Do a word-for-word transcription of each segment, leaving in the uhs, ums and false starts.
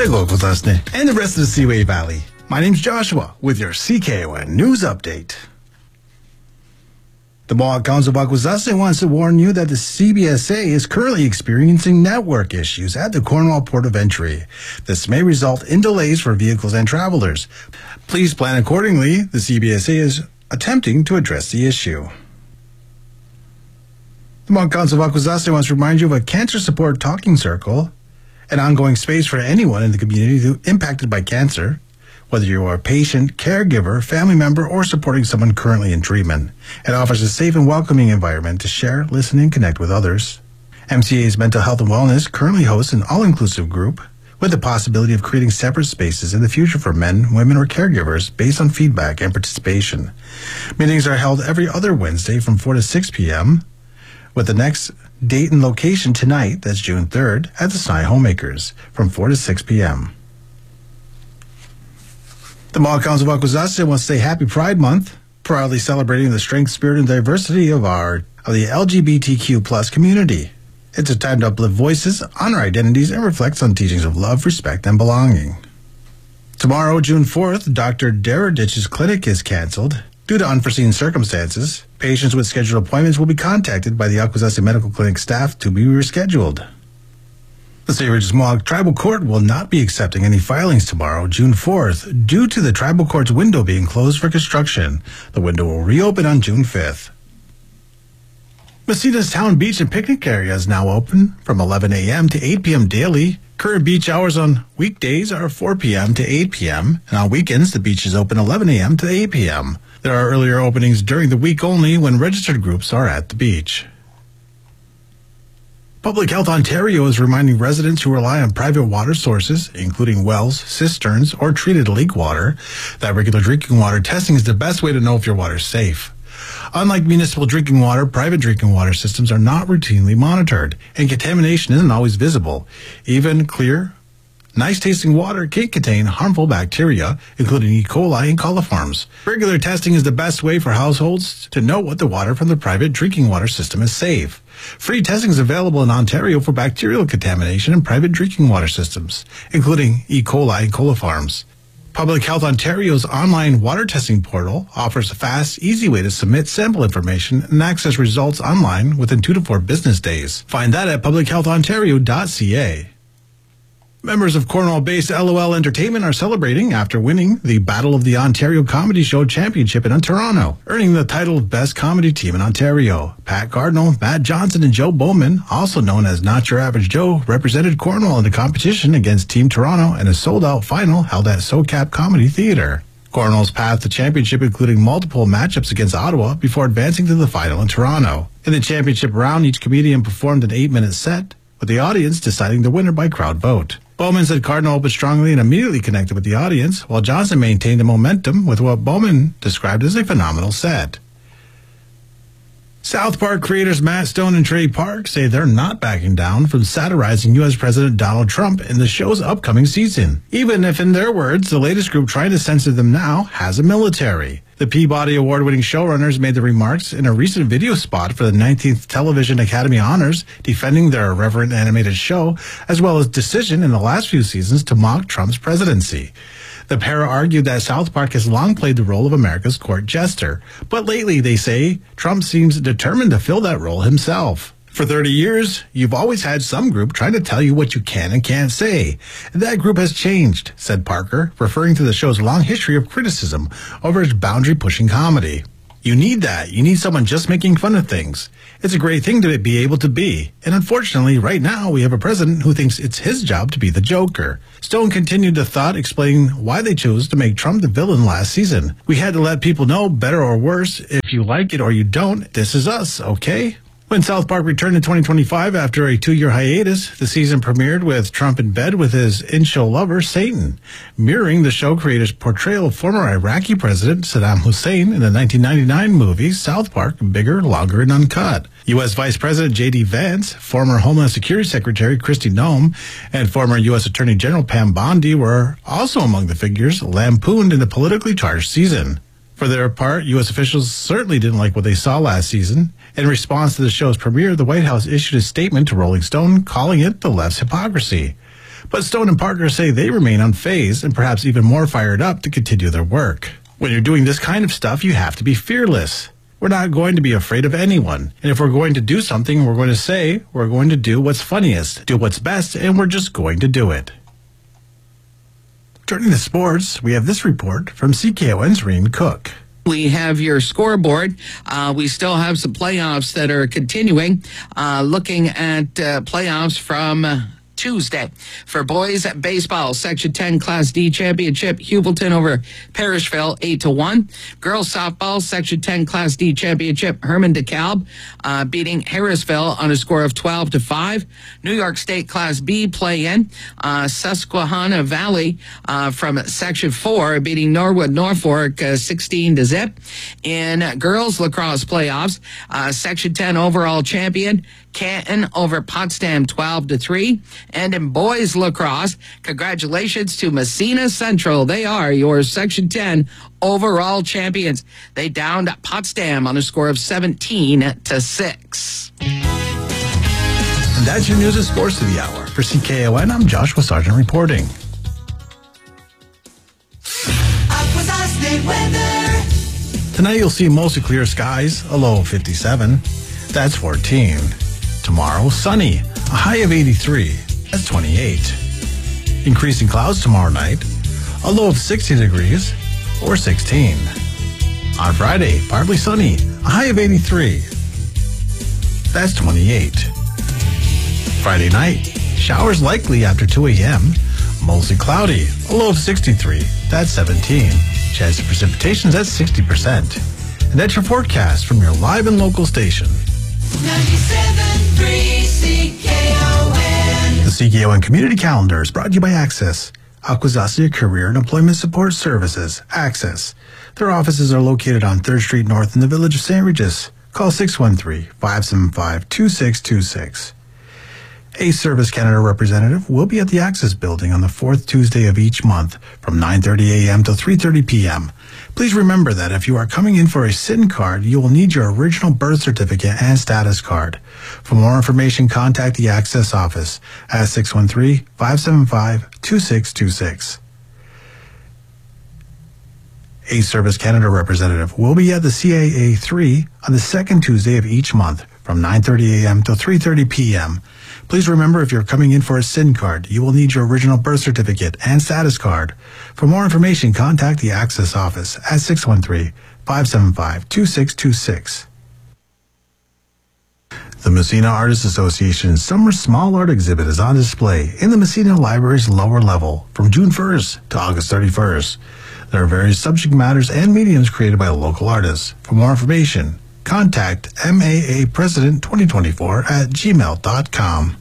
and the rest of the Seaway Valley. My name's Joshua with your C K O N News Update. The Mohawk Council of Akwesasne wants to warn you that the C B S A is currently experiencing network issues at the Cornwall Port of Entry. This may result in delays for vehicles and travelers. Please plan accordingly. The C B S A is attempting to address the issue. The Mohawk Council of Akwesasne wants to remind you of a cancer support talking circle, an ongoing space for anyone in the community impacted by cancer, whether you are a patient, caregiver, family member, or supporting someone currently in treatment. It offers a safe and welcoming environment to share, listen, and connect with others. M C A's Mental Health and Wellness currently hosts an all-inclusive group with the possibility of creating separate spaces in the future for men, women, or caregivers based on feedback and participation. Meetings are held every other Wednesday from four to six p.m., with the next date and location tonight, that's June third, at the Sny Homemakers, from four to six p.m. The Mohawk Council of Akwesasne wants to say Happy Pride Month, proudly celebrating the strength, spirit, and diversity of our of the L G B T Q plus community. It's a time to uplift voices, honor identities, and reflect on teachings of love, respect, and belonging. Tomorrow, June fourth, Doctor Deradich's clinic is canceled due to unforeseen circumstances. Patients with scheduled appointments will be contacted by the Akwesasne Medical Clinic staff to be rescheduled. The Saint Regis Mohawk Tribal Court will not be accepting any filings tomorrow, June fourth, due to the Tribal Court's window being closed for construction. The window will reopen on June fifth. Massena's Town Beach and Picnic area is now open from eleven a.m. to eight p.m. daily. Current beach hours on weekdays are four p.m. to eight p.m., and on weekends the beach is open eleven a.m. to eight p.m. There are earlier openings during the week only when registered groups are at the beach. Public Health Ontario is reminding residents who rely on private water sources, including wells, cisterns, or treated lake water, that regular drinking water testing is the best way to know if your water is safe. Unlike municipal drinking water, private drinking water systems are not routinely monitored, and contamination isn't always visible. Even clear, nice-tasting water can contain harmful bacteria, including E. coli and coliforms. Regular testing is the best way for households to know what the water from the private drinking water system is safe. Free testing is available in Ontario for bacterial contamination in private drinking water systems, including E. coli and coliforms. Public Health Ontario's online water testing portal offers a fast, easy way to submit sample information and access results online within two to four business days. Find that at public health ontario dot c a. Members of Cornwall-based L O L Entertainment are celebrating after winning the Battle of the Ontario Comedy Show Championship in Toronto, earning the title of Best Comedy Team in Ontario. Pat Cardinal, Matt Johnson, and Joe Bowman, also known as Not Your Average Joe, represented Cornwall in the competition against Team Toronto in a sold-out final held at SoCap Comedy Theatre. Cornwall's path to championship included multiple matchups against Ottawa before advancing to the final in Toronto. In the championship round, each comedian performed an eight-minute set, with the audience deciding the winner by crowd vote. Bowman said Cardinal opened strongly and immediately connected with the audience, while Johnson maintained the momentum with what Bowman described as a phenomenal set. South Park creators Matt Stone and Trey Park say they're not backing down from satirizing U S President Donald Trump in the show's upcoming season, even if, in their words, the latest group trying to censor them now has a military. The Peabody Award-winning showrunners made the remarks in a recent video spot for the nineteenth Television Academy Honors, defending their irreverent animated show, as well as decision in the last few seasons to mock Trump's presidency. The pair argued that South Park has long played the role of America's court jester, but lately, they say, Trump seems determined to fill that role himself. For thirty years, you've always had some group trying to tell you what you can and can't say. That group has changed, said Parker, referring to the show's long history of criticism over its boundary-pushing comedy. You need that. You need someone just making fun of things. It's a great thing to be able to be. And unfortunately, right now, we have a president who thinks it's his job to be the Joker. Stone continued the thought, explaining why they chose to make Trump the villain last season. We had to let people know, better or worse, if you like it or you don't, this is us, okay? When South Park returned in twenty twenty-five after a two-year hiatus, the season premiered with Trump in bed with his in-show lover, Satan, mirroring the show creator's portrayal of former Iraqi President Saddam Hussein in the nineteen ninety-nine movie South Park, Bigger, Longer, and Uncut. U S Vice President J D Vance, former Homeland Security Secretary Kristi Noem, and former U S Attorney General Pam Bondi were also among the figures lampooned in the politically charged season. For their part, U S officials certainly didn't like what they saw last season. In response to the show's premiere, the White House issued a statement to Rolling Stone calling it the left's hypocrisy. But Stone and Parker say they remain unfazed and perhaps even more fired up to continue their work. When you're doing this kind of stuff, you have to be fearless. We're not going to be afraid of anyone. And if we're going to do something, we're going to say, we're going to do what's funniest, do what's best, and we're just going to do it. Turning to sports, we have this report from C K O N's Reem Cook. We have your scoreboard. Uh, we still have some playoffs that are continuing. Uh, looking at uh, playoffs from Uh, Tuesday. For boys baseball, Section ten Class D championship, Hubleton over Parishville, eight to one. Girls softball, Section ten Class D championship, Herman DeKalb uh, beating Harrisville on a score of twelve to five. New York State Class B play-in, uh, Susquehanna Valley uh, from Section four beating Norwood Norfolk uh, sixteen to zip. In girls lacrosse playoffs, uh, Section ten overall champion, Canton over Potsdam twelve to three. And in boys lacrosse, congratulations to Messina Central. They are your Section ten overall champions. They downed Potsdam on a score of seventeen to six. And that's your news and sports of the hour. For C K O N, I'm Joshua Sargent reporting. Tonight you'll see mostly clear skies, a low of fifty-seven. That's fourteen. Tomorrow, sunny, a high of eighty-three. That's twenty-eight. Increasing clouds tomorrow night, a low of sixty degrees, or sixteen. On Friday, partly sunny, a high of eighty-three. That's twenty-eight. Friday night, showers likely after two a.m., mostly cloudy, a low of sixty-three. That's seventeen. Chance of precipitations at sixty percent. And that's your forecast from your live and local station. ninety-seven point three C K O N. The C K O N Community Calendar is brought to you by Access, Akwesasne Career and Employment Support Services, Access. Their offices are located on third Street North in the village of Saint Regis. Call six one three, five seven five, two six two six. A Service Canada representative will be at the Access Building on the fourth Tuesday of each month from nine thirty a.m. to three thirty p.m. Please remember that if you are coming in for a S I N card, you will need your original birth certificate and status card. For more information, contact the Access office at six one three, five seven five, two six two six. A Service Canada representative will be at the C A A three on the second Tuesday of each month from nine thirty a.m. to three thirty p.m. Please remember, if you're coming in for a S I N card, you will need your original birth certificate and status card. For more information, contact the Access office at six one three, five seven five, two six two six. The Messina Artists Association's Summer Small Art Exhibit is on display in the Messina Library's lower level from June first to August thirty-first. There are various subject matters and mediums created by local artists. For more information, contact M A A President twenty twenty-four at gmail dot com.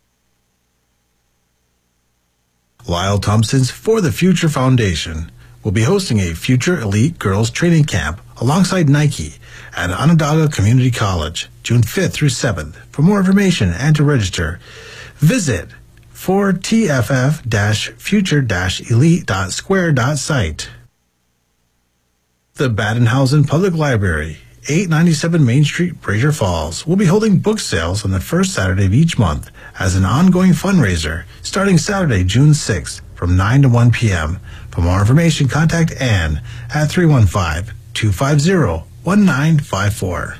Lyle Thompson's For the Future Foundation will be hosting a Future Elite Girls Training Camp alongside Nike at Onondaga Community College, June fifth through seventh. For more information and to register, visit four T F F future elite dot square dot site. The Badenhausen Public Library, eight ninety-seven Main Street, Fraser Falls, will be holding book sales on the first Saturday of each month as an ongoing fundraiser starting Saturday, June sixth from nine to one p.m. For more information, contact Ann at three one five, two five zero, one nine five four.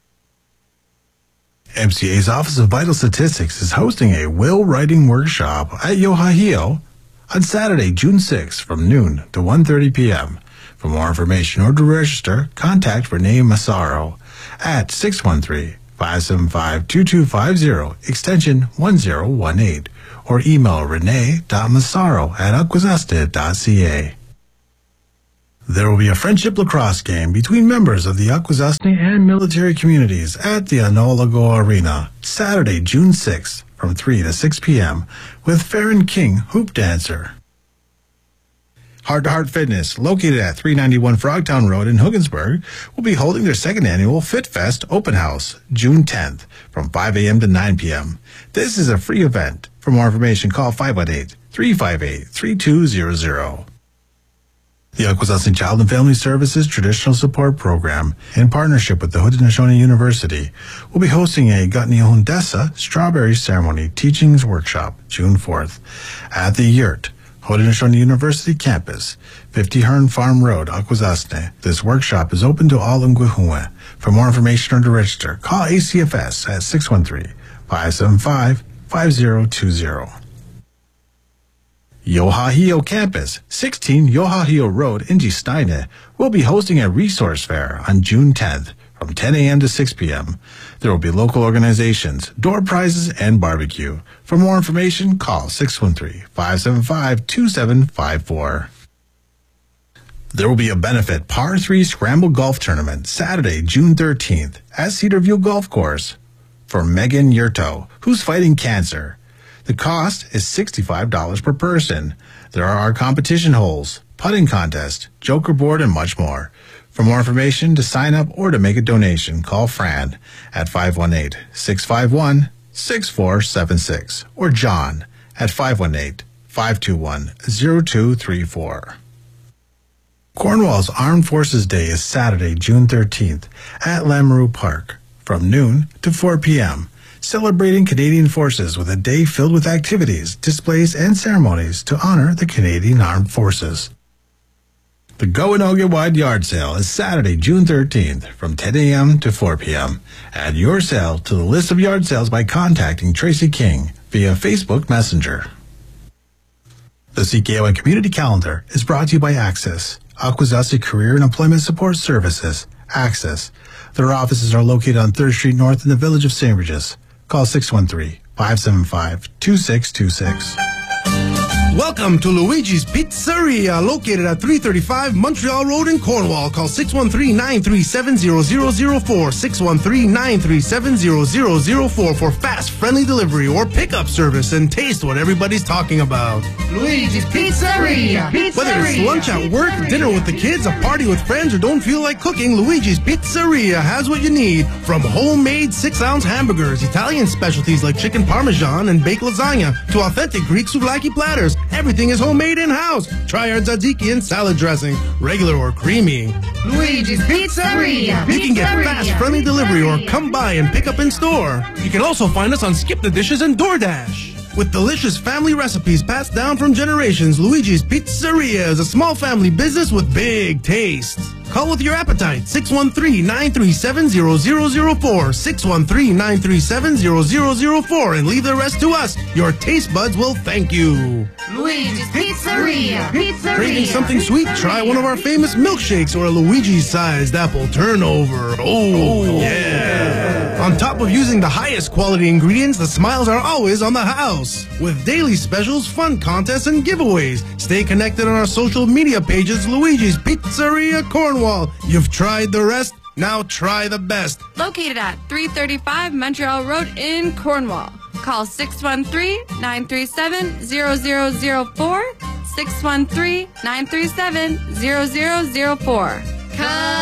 M C A's Office of Vital Statistics is hosting a will writing workshop at Yohahio on Saturday, June sixth from noon to one thirty p.m. For more information or to register, contact Renee Massaro at six one three, five seven five, two two five zero, extension one zero one eight, or email renee dot massaro at akwesasne dot c a. There will be a friendship lacrosse game between members of the Akwesasne and military communities at the Anolago Arena, Saturday, June sixth, from three to six p.m., with Farron King Hoop Dancer. Heart to Heart Fitness, located at three ninety-one Frogtown Road in Hogansburg, will be holding their second annual Fit Fest Open House, June tenth, from five a.m. to nine p.m. This is a free event. For more information, call five one eight, three five eight, three two zero zero. The Akwesasne Child and Family Services Traditional Support Program, in partnership with the Haudenosaunee University, will be hosting a Gutnihundesa Strawberry Ceremony Teachings Workshop June fourth at the Yurt, Haudenosaunee University campus, fifty Hearn Farm Road, Akwesasne. This workshop is open to all Ngwihunwe. For more information or to register, call A C F S at six one three, five seven five, five zero two zero. Yohahio Campus, sixteen Yohahio Road, Ingesteine, will be hosting a resource fair on June tenth from ten a.m. to six p.m. There will be local organizations, door prizes, and barbecue. For more information, call six one three, five seven five, two seven five four. There will be a benefit Par three Scramble Golf Tournament Saturday, June thirteenth at Cedarview Golf Course for Megan Yurto, who's fighting cancer. The cost is sixty-five dollars per person. There are competition holes, putting contest, joker board, and much more. For more information, to sign up or to make a donation, call Fran at five one eight, six five one, six four seven six or John at five one eight, five two one, zero two three four. Cornwall's Armed Forces Day is Saturday, June thirteenth at Lamoureux Park from noon to four p.m., celebrating Canadian Forces with a day filled with activities, displays, and ceremonies to honor the Canadian Armed Forces. The Goanoga Wide Yard Sale is Saturday, June thirteenth from ten a.m. to four p.m. Add your sale to the list of yard sales by contacting Tracy King via Facebook Messenger. The C K O N Community Calendar is brought to you by Access, Akwesasne Career and Employment Support Services, Access. Their offices are located on third Street North in the village of Saint Regis. Call six one three, five seven five, two six two six. Welcome to Luigi's Pizzeria, located at three thirty-five Montreal Road in Cornwall. Call six one three, nine three seven, zero zero zero four, six one three, nine three seven, zero zero zero four for fast, friendly delivery or pickup service and taste what everybody's talking about. Luigi's Pizzeria. Pizzeria. Whether it's lunch at work, dinner with the kids, a party with friends, or don't feel like cooking, Luigi's Pizzeria has what you need. From homemade six-ounce hamburgers, Italian specialties like chicken parmesan and baked lasagna, to authentic Greek souvlaki platters, everything is homemade in-house. Try our tzatziki and salad dressing, regular or creamy. Luigi's Pizzeria. You can get fast, friendly delivery or come by and pick up in store. You can also find us on Skip the Dishes and DoorDash. With delicious family recipes passed down from generations, Luigi's Pizzeria is a small family business with big taste. Call with your appetite, six one three, nine three seven, zero zero zero four, six one three, nine three seven, zero zero zero four, and leave the rest to us. Your taste buds will thank you. Luigi's Pizzeria. Pizzeria. Craving something sweet? Try one of our famous milkshakes or a Luigi-sized apple turnover. Oh, yeah. On top of using the highest quality ingredients, the smiles are always on the house. With daily specials, fun contests, and giveaways. Stay connected on our social media pages, Luigi's Pizzeria Cornwall. You've tried the rest, now try the best. Located at three thirty-five Montreal Road in Cornwall. Call six one three, nine three seven, zero zero zero four, six one three, nine three seven, zero zero zero four. Come